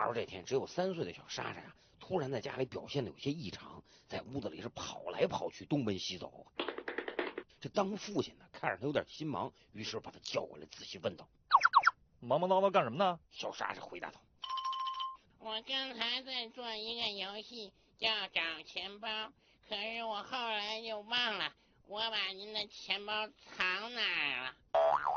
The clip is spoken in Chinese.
说这天只有3岁的小莎莎呀，突然在家里表现的有些异常，在屋子里是跑来跑去，东奔西走。这当父亲的看着他有点心忙，于是把他叫过来，仔细问道：“ 忙忙叨叨干什么呢？” 小莎莎回答道：“ 我刚才在做一个游戏，叫找钱包，可是我后来就忘了我把您的钱包藏哪儿了。”